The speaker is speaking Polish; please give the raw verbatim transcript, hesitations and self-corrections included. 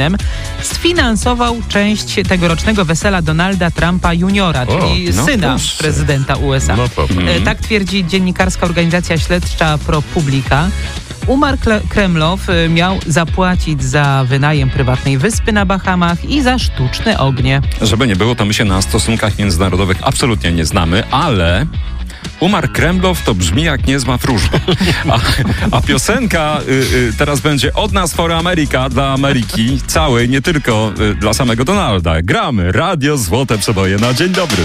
Putinem, sfinansował część tegorocznego wesela Donalda Trumpa juniora, czyli o, no syna proszę. prezydenta U S A. No, e, tak twierdzi dziennikarska organizacja śledcza ProPublica. Umar Kremlow miał zapłacić za wynajem prywatnej wyspy na Bahamach i za sztuczne ognie. Żeby nie było, to my się na stosunkach międzynarodowych absolutnie nie znamy, ale Umar Kremlow to brzmi jak niezła wróżba. A, a piosenka y, y, teraz będzie od nas for America, dla Ameryki całej, nie tylko y, dla samego Donalda. Gramy Radio Złote Przeboje na dzień dobry.